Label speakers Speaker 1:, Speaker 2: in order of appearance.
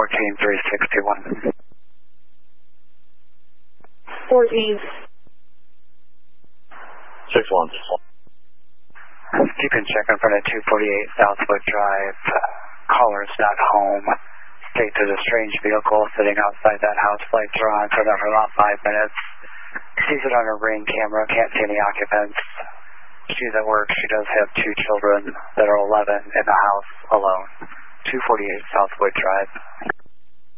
Speaker 1: 14361.
Speaker 2: 14.
Speaker 3: 61.
Speaker 1: You can check in front of 248 Southwood Drive. Caller's not home. State there's a strange vehicle sitting outside that house. Lights are on for about 5 minutes. Sees it on her Ring camera. Can't see any occupants. She's at work. She does have 2 children that are 11 in the house alone. 248 Southwood Drive.